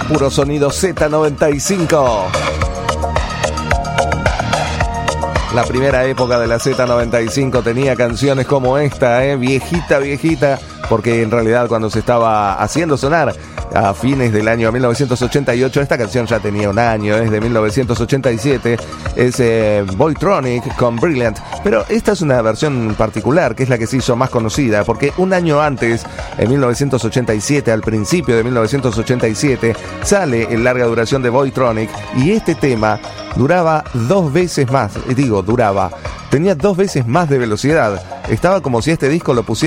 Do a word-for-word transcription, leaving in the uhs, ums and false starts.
Puro sonido Z noventa y cinco. La primera época de la Z noventa y cinco tenía canciones como esta, ¿eh? viejita, viejita, porque en realidad cuando se estaba haciendo sonar a fines del año mil novecientos ochenta y ocho, esta canción ya tenía un año, es de mil novecientos ochenta y siete, es eh, Boytronic con Brilliant, pero esta es una versión particular, que es la que se hizo más conocida, porque un año antes, en mil novecientos ochenta y siete, al principio de mil novecientos ochenta y siete, sale en larga duración de Boytronic, y este tema duraba dos veces más, digo, duraba, tenía dos veces más de velocidad, estaba como si este disco lo pusiera